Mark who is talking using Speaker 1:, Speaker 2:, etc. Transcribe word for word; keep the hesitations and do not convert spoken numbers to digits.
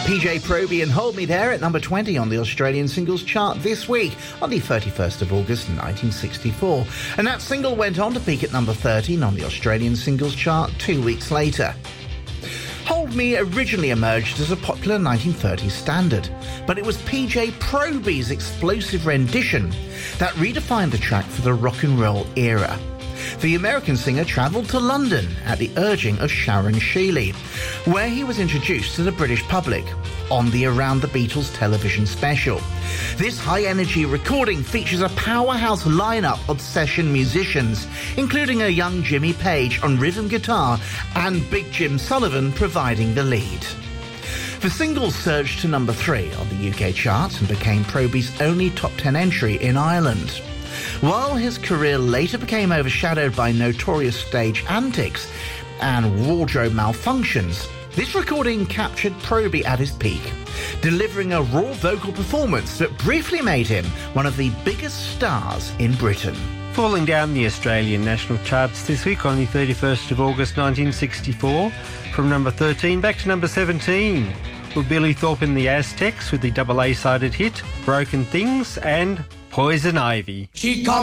Speaker 1: P J Proby and Hold Me There at number twenty on the Australian singles chart this week on the thirty-first of August nineteen sixty-four. And that single went on to peak at number thirteen on the Australian singles chart two weeks later. Hold Me originally emerged as a popular nineteen thirties standard, but it was P J Proby's explosive rendition that redefined the track for the rock and roll era. The American singer travelled to London at the urging of Sharon Sheeley, where he was introduced to the British public on the Around the Beatles television special. This high-energy recording features a powerhouse lineup of session musicians, including a young Jimmy Page on rhythm guitar and Big Jim Sullivan providing the lead. The single surged to number three on the U K charts and became Proby's only top ten entry in Ireland. While his career later became overshadowed by notorious stage antics and wardrobe malfunctions, this recording captured Proby at his peak, delivering a raw vocal performance that briefly made him one of the biggest stars in Britain.
Speaker 2: Falling down the Australian national charts this week on the thirty-first of August nineteen sixty-four, from number thirteen back to number seventeen, were Billy Thorpe and the Aztecs with the double A-sided hit Broken Things and Poison Ivy.
Speaker 3: She come